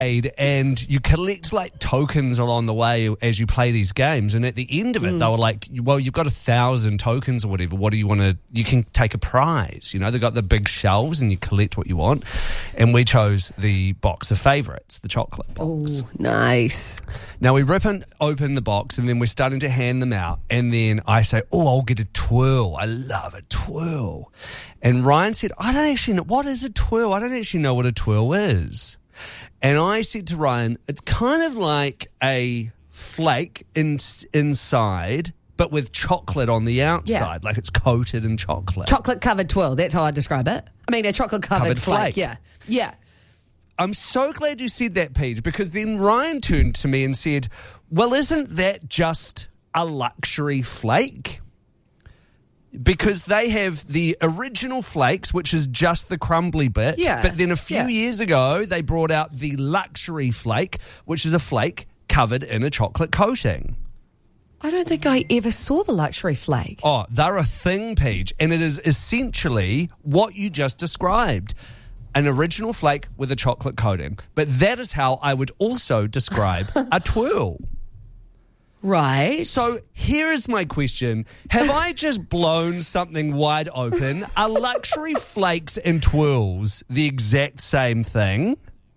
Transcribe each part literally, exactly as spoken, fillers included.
and you collect like tokens along the way as you play these games, and at the end of it mm. they were like, well, you've got a thousand tokens or whatever, what do you want to, you can take a prize, you know, they've got the big shelves and you collect what you want, and we chose the box of favourites, the chocolate box. Oh, nice. Now we rip and open the box, and then we're starting to hand them out, and then I say, oh, I'll get a twirl, I love a twirl, and Ryan said, I don't actually know, what is a twirl? I don't actually know what a twirl is. And I said to Ryan, it's kind of like a flake in, inside, but with chocolate on the outside, yeah. like it's coated in chocolate. Chocolate-covered twirl, that's how I describe it. I mean, a chocolate-covered flake. flake. Yeah, yeah. I'm so glad you said that, Paige, because then Ryan turned to me and said, well, isn't that just a luxury flake? Because they have the original flakes, which is just the crumbly bit. Yeah. But then a few yeah. years ago, they brought out the luxury flake, which is a flake covered in a chocolate coating. I don't think I ever saw the luxury flake. Oh, they're a thing, Paige, and it is essentially what you just described. An original flake with a chocolate coating. But that is how I would also describe a twirl. Right. So here is my question. Have I just blown something wide open? Are luxury flakes and twirls the exact same thing?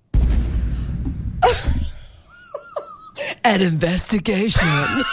An investigation. I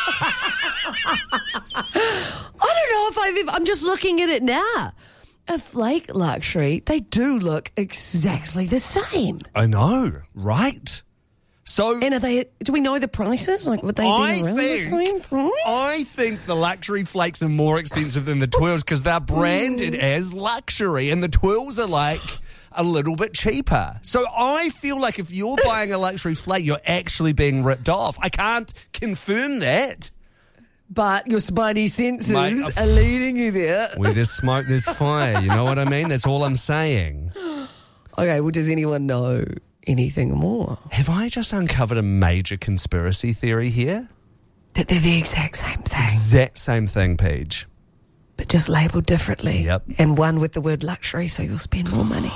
don't know if I've ever, I'm just looking at it now. A flake luxury, they do look exactly the same. I know, right? So, and are they? Do we know the prices? Like, would they I be around think, the same price? I think the luxury flakes are more expensive than the twirls because they're branded as luxury, and the twirls are like a little bit cheaper. So I feel like if you're buying a luxury flake, you're actually being ripped off. I can't confirm that. But your spidey senses Mate, are leading you there. Where there's smoke, there's fire. You know what I mean? That's all I'm saying. Okay, well, does anyone know anything more? Have I just uncovered a major conspiracy theory here? That they're the exact same thing. Exact same thing, Paige. But just labelled differently. Yep. And one with the word luxury, so you'll spend more money.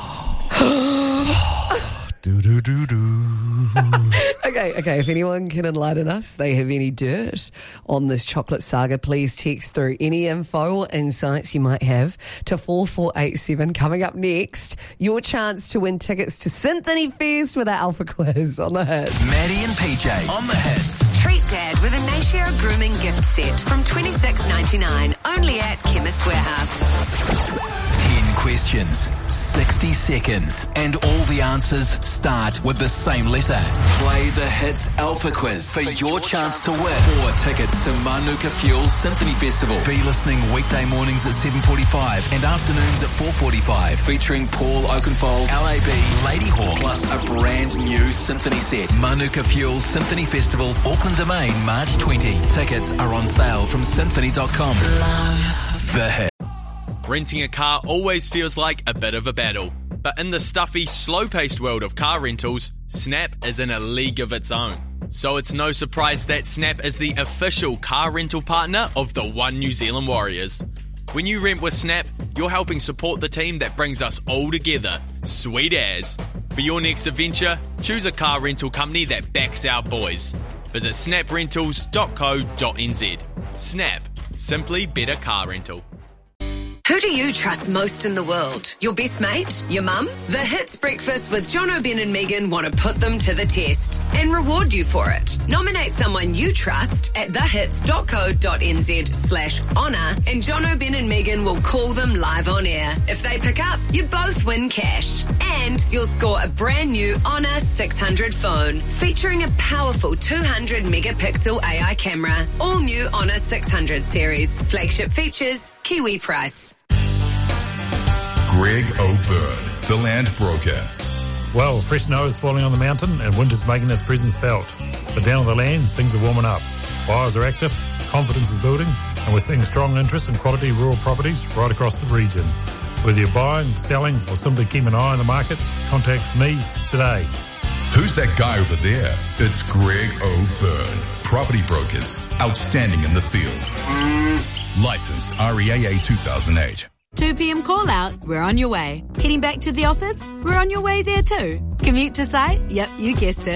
do, do, do, do. Okay, okay. If anyone can enlighten us, they have any dirt on this chocolate saga, please text through any info or insights you might have to four four eight seven. Coming up next, your chance to win tickets to Symphony Fest with our Alpha Quiz on the Hits. Maddie and P J on the Hits. Treat Dad with a Natio Grooming gift set from twenty-six ninety-nine, only at Chemist Warehouse. ten questions, sixty seconds, and all the answers start with the same letter. Play the Hits Alpha Quiz for your chance to win four tickets to Manuka Fuel Symphony Festival. Be listening weekday mornings at seven forty-five and afternoons at four forty-five, featuring Paul Oakenfold, L A B, Ladyhawke, plus a brand new symphony set. Manuka Fuel Symphony Festival, Auckland Domain, March twentieth. Tickets are on sale from symphony dot com. Love the Hit. Renting a car always feels like a bit of a battle. But in the stuffy, slow-paced world of car rentals, Snap is in a league of its own. So it's no surprise that Snap is the official car rental partner of the One New Zealand Warriors. When you rent with Snap, you're helping support the team that brings us all together. Sweet as. For your next adventure, choose a car rental company that backs our boys. Visit snap rentals dot co dot n z. Snap. Simply better car rental. Who do you trust most in the world? Your best mate? Your mum? The Hits Breakfast with Jono, Ben and Megan want to put them to the test and reward you for it. Nominate someone you trust at thehits dot co dot n z slash honour and Jono, Ben and Megan will call them live on air. If they pick up, you both win cash. And you'll score a brand new Honour six hundred phone featuring a powerful two hundred megapixel A I camera. All new Honour six hundred series. Flagship features, Kiwi price. Greg O'Byrne, the land broker. Well, fresh snow is falling on the mountain and winter's making its presence felt. But down on the land, things are warming up. Buyers are active, confidence is building, and we're seeing strong interest in quality rural properties right across the region. Whether you're buying, selling, or simply keeping an eye on the market, contact me today. Who's that guy over there? It's Greg O'Byrne. Property brokers, outstanding in the field. Licensed R E A A two thousand eight. To two p.m. call out, we're on your way. Heading back to the office? We're on your way there too. Commute to site? Yep, you guessed it.